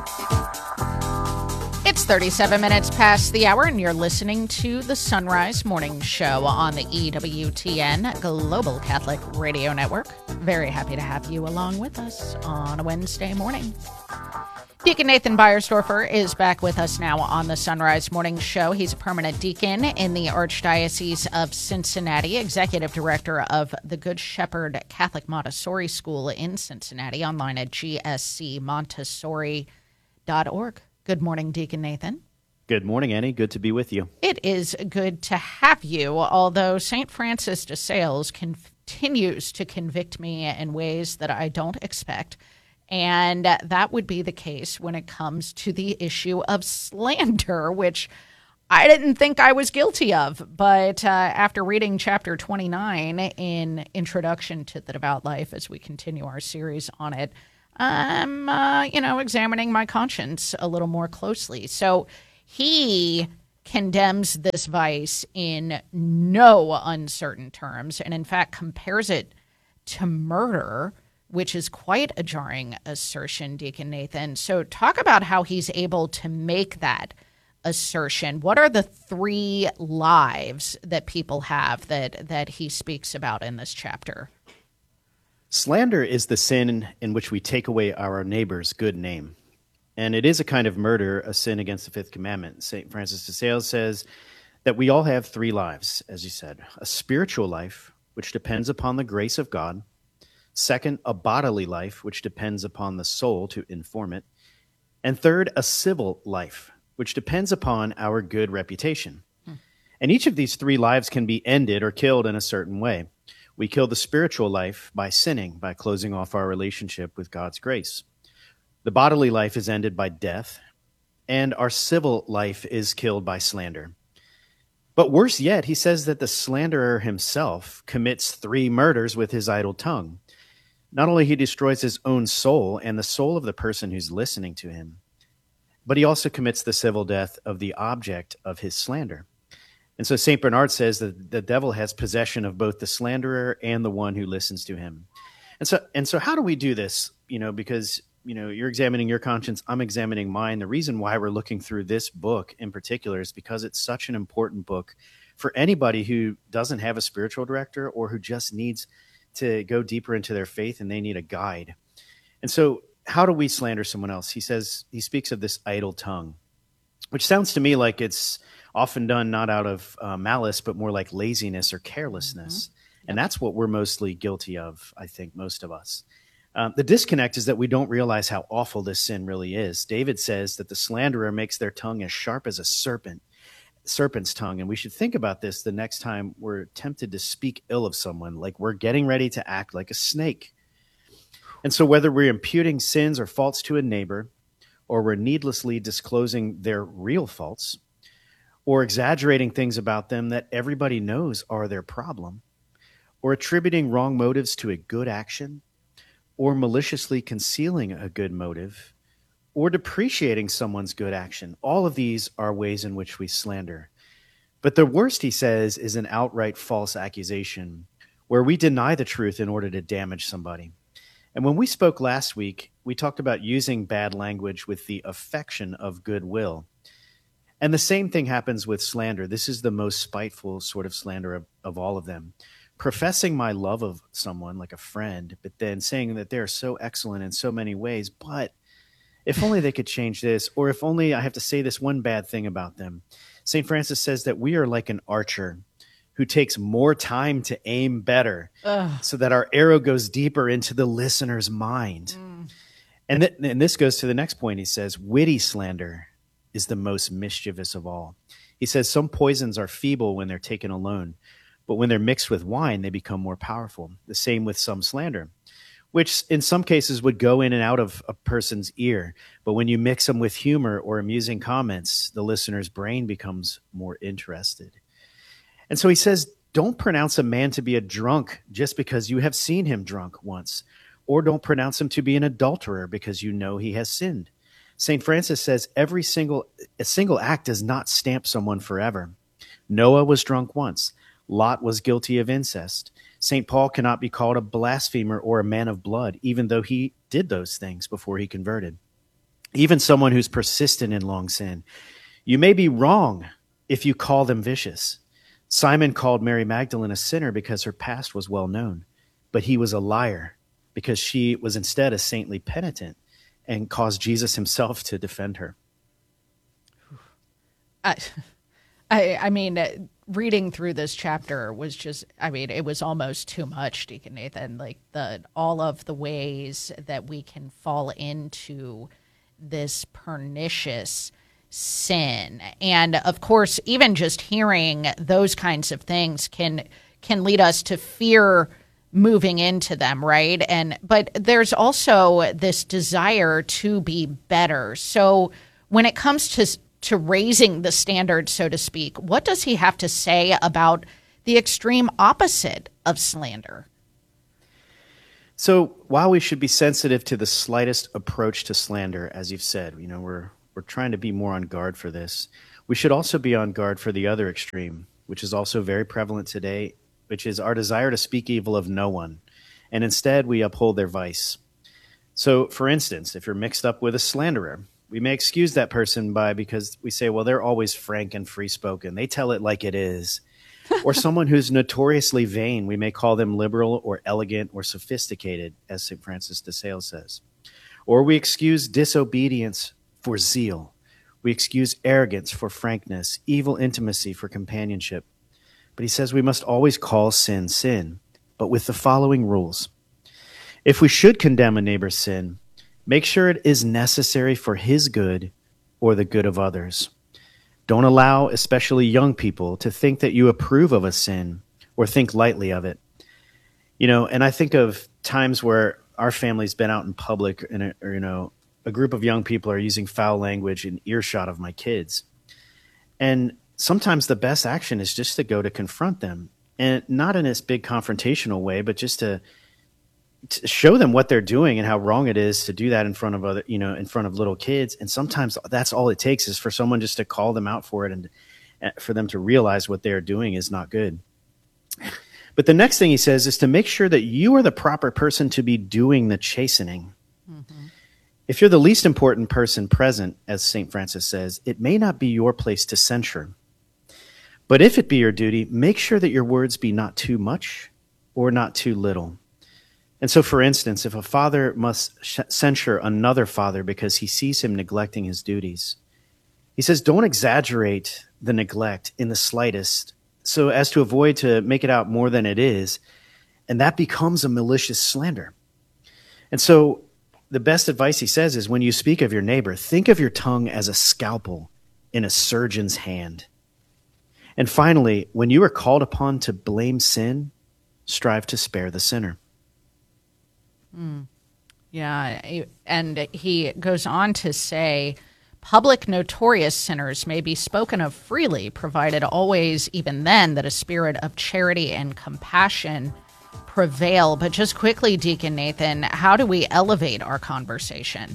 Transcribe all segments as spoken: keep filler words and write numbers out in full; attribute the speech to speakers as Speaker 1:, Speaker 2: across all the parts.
Speaker 1: It's thirty-seven minutes past the hour, and you're listening to the Sunrise Morning Show on the E W T N Global Catholic Radio Network. Very happy to have you along with us on a Wednesday morning. Deacon Nathan Beiersdorfer is back with us now on the Sunrise Morning Show. He's a permanent deacon in the Archdiocese of Cincinnati, executive director of the Good Shepherd Catholic Montessori School in Cincinnati, online at g s c montessori dot org. Good morning, Deacon Nathan.
Speaker 2: Good morning, Annie. Good to be with you.
Speaker 1: It is good to have you, although Saint Francis de Sales continues to convict me in ways that I don't expect. And that would be the case when it comes to the issue of slander, which I didn't think I was guilty of. But uh, after reading chapter twenty-nine in Introduction to the Devout Life, as we continue our series on it, I'm, uh, you know, examining my conscience a little more closely. So he condemns this vice in no uncertain terms, and in fact compares it to murder, which is quite a jarring assertion, Deacon Nathan. So talk about how he's able to make that assertion. What are the three lives that people have that, that he speaks about in this chapter?
Speaker 2: Slander is the sin in which we take away our neighbor's good name. And it is a kind of murder, a sin against the fifth commandment. Saint Francis de Sales says that we all have three lives, as you said. A spiritual life, which depends upon the grace of God. Second, a bodily life, which depends upon the soul to inform it. And third, a civil life, which depends upon our good reputation. Hmm. And each of these three lives can be ended or killed in a certain way. We kill the spiritual life by sinning, by closing off our relationship with God's grace. The bodily life is ended by death, and our civil life is killed by slander. But worse yet, he says that the slanderer himself commits three murders with his idle tongue. Not only he destroys his own soul and the soul of the person who's listening to him, but he also commits the civil death of the object of his slander. And so Saint Bernard says that the devil has possession of both the slanderer and the one who listens to him. And so, and so how do we do this? You know, because, you know, you're examining your conscience, I'm examining mine. The reason why we're looking through this book in particular is because it's such an important book for anybody who doesn't have a spiritual director or who just needs to go deeper into their faith and they need a guide. And so how do we slander someone else? He says, he speaks of this idle tongue, which sounds to me like it's often done not out of uh, malice, but more like laziness or carelessness. Mm-hmm. Yep. And that's what we're mostly guilty of, I think, most of us. Um, the disconnect is that we don't realize how awful this sin really is. David says that the slanderer makes their tongue as sharp as a serpent, serpent's tongue. And we should think about this the next time we're tempted to speak ill of someone, like we're getting ready to act like a snake. And so whether we're imputing sins or faults to a neighbor, or we're needlessly disclosing their real faults, or exaggerating things about them that everybody knows are their problem, or attributing wrong motives to a good action, or maliciously concealing a good motive, or depreciating someone's good action. All of these are ways in which we slander. But the worst, he says, is an outright false accusation, where we deny the truth in order to damage somebody. And when we spoke last week, we talked about using bad language with the affection of goodwill. And the same thing happens with slander. This is the most spiteful sort of slander of, of all of them. Professing my love of someone like a friend, but then saying that they're so excellent in so many ways, but if only they could change this, or if only I have to say this one bad thing about them. Saint Francis says that we are like an archer who takes more time to aim better. Ugh. So that our arrow goes deeper into the listener's mind. Mm. And, th- and this goes to the next point. He says, witty slander is the most mischievous of all. He says some poisons are feeble when they're taken alone, but when they're mixed with wine, they become more powerful. The same with some slander, which in some cases would go in and out of a person's ear. But when you mix them with humor or amusing comments, the listener's brain becomes more interested. And so he says, don't pronounce a man to be a drunk just because you have seen him drunk once, or don't pronounce him to be an adulterer because you know he has sinned. Saint Francis says every single a single act does not stamp someone forever. Noah was drunk once. Lot was guilty of incest. Saint Paul cannot be called a blasphemer or a man of blood, even though he did those things before he converted. even someone who's persistent in long sin. You may be wrong if you call them vicious. Simon called Mary Magdalene a sinner because her past was well known, but he was a liar because she was instead a saintly penitent and caused Jesus himself to defend her.
Speaker 1: I, I, I mean, uh, reading through this chapter was just, I mean, it was almost too much, Deacon Nathan, like the all of the ways that we can fall into this pernicious sin. And of course, even just hearing those kinds of things can can lead us to fear moving into them, right? And but there's also this desire to be better. So when it comes to to raising the standard, so to speak, what does he have to say about the extreme opposite of slander?
Speaker 2: So while we should be sensitive to the slightest approach to slander, as you've said, you know, we're we're trying to be more on guard for this. We should also be on guard for the other extreme, which is also very prevalent today, which is our desire to speak evil of no one, and instead we uphold their vice. So, for instance, if you're mixed up with a slanderer, we may excuse that person by because we say, well, they're always frank and free-spoken. They tell it like it is. Or someone who's notoriously vain, we may call them liberal or elegant or sophisticated, as Saint Francis de Sales says. Or we excuse disobedience for zeal. We excuse arrogance for frankness, evil intimacy for companionship. But he says we must always call sin sin, but with the following rules. If we should condemn a neighbor's sin, make sure it is necessary for his good or the good of others. Don't allow, especially young people, to think that you approve of a sin or think lightly of it. You know, and I think of times where our family's been out in public and, a, or, you know, a group of young people are using foul language in earshot of my kids. And sometimes the best action is just to go to confront them, and not in this big confrontational way, but just to, to show them what they're doing and how wrong it is to do that in front of other, you know, in front of little kids. And sometimes that's all it takes is for someone just to call them out for it and for them to realize what they're doing is not good. But the next thing he says is to make sure that you are the proper person to be doing the chastening. Mm-hmm. If you're the least important person present, as Saint Francis says, it may not be your place to censure. But if it be your duty, make sure that your words be not too much or not too little. And so, for instance, if a father must sh- censure another father because he sees him neglecting his duties, he says, don't exaggerate the neglect in the slightest so as to avoid to make it out more than it is. And that becomes a malicious slander. And so the best advice he says is when you speak of your neighbor, think of your tongue as a scalpel in a surgeon's hand. And finally, when you are called upon to blame sin, strive to spare the sinner.
Speaker 1: Mm. Yeah, and he goes on to say, public notorious sinners may be spoken of freely, provided always, even then, that a spirit of charity and compassion prevail. But just quickly, Deacon Nathan, how do we elevate our conversation?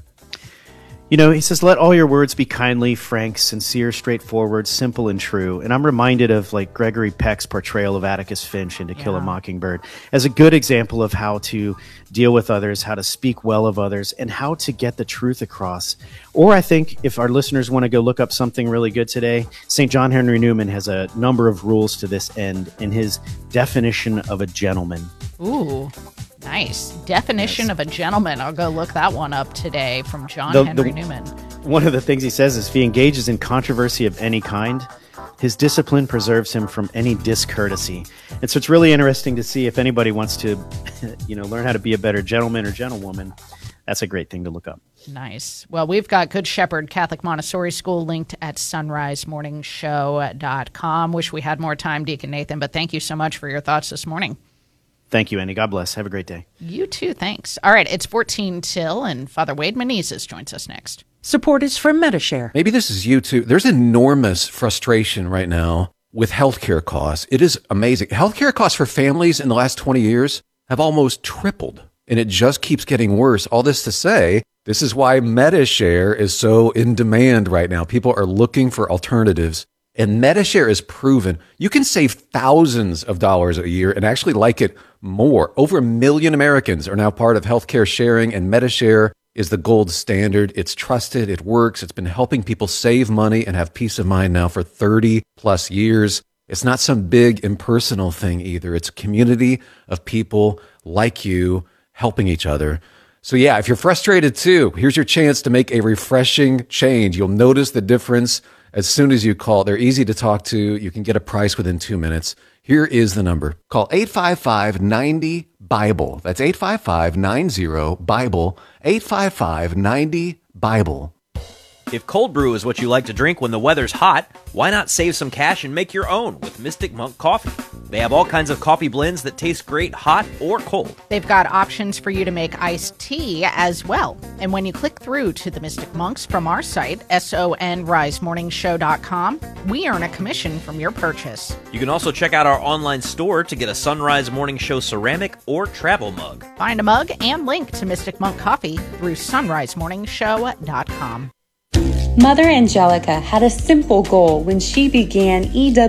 Speaker 2: You know, he says, let all your words be kindly, frank, sincere, straightforward, simple, and true. And I'm reminded of like Gregory Peck's portrayal of Atticus Finch in To Kill yeah. a Mockingbird as a good example of how to deal with others, how to speak well of others, and how to get the truth across. Or I think if our listeners want to go look up something really good today, Saint John Henry Newman has a number of rules to this end in his definition of a gentleman.
Speaker 1: Ooh. Nice. Definition yes. of a gentleman. I'll go look that one up today from John
Speaker 2: the,
Speaker 1: Henry
Speaker 2: the,
Speaker 1: Newman.
Speaker 2: One of the things he says is if he engages in controversy of any kind, his discipline preserves him from any discourtesy. And so it's really interesting to see if anybody wants to, you know, learn how to be a better gentleman or gentlewoman. That's a great thing to look up.
Speaker 1: Nice. Well, we've got Good Shepherd Catholic Montessori School linked at sunrise morning show dot com. Wish we had more time, Deacon Nathan, but thank you so much for your thoughts this morning.
Speaker 2: Thank you, Annie. God bless. Have a great day.
Speaker 1: You too. Thanks. All right. It's fourteen till, and Father Wade Menezes joins us next.
Speaker 3: Support is from Medi-Share.
Speaker 4: Maybe this is you too. There's enormous frustration right now with healthcare costs. It is amazing. Healthcare costs for families in the last twenty years have almost tripled, and it just keeps getting worse. All this to say, this is why Medi-Share is so in demand right now. People are looking for alternatives. And Medi-Share is proven you can save thousands of dollars a year and actually like it more. Over a million Americans are now part of healthcare sharing, and Medi-Share is the gold standard. It's trusted. It works. It's been helping people save money and have peace of mind now for thirty plus years. It's not some big impersonal thing either. It's a community of people like you helping each other. So yeah, if you're frustrated too, here's your chance to make a refreshing change. You'll notice the difference as soon as you call. They're easy to talk to. You can get a price within two minutes. Here is the number. Call eight five five, nine zero, BIBLE. That's eight five five, nine zero, BIBLE. eight five five, nine zero, BIBLE.
Speaker 5: If cold brew is what you like to drink when the weather's hot, why not save some cash and make your own with Mystic Monk Coffee? They have all kinds of coffee blends that taste great hot or cold.
Speaker 1: They've got options for you to make iced tea as well. And when you click through to the Mystic Monks from our site, sonrise morning show dot com, we earn a commission from your purchase.
Speaker 5: You can also check out our online store to get a Sunrise Morning Show ceramic or travel mug.
Speaker 1: Find a mug and link to Mystic Monk Coffee through sunrise morning show dot com.
Speaker 6: Mother Angelica had a simple goal when she began E W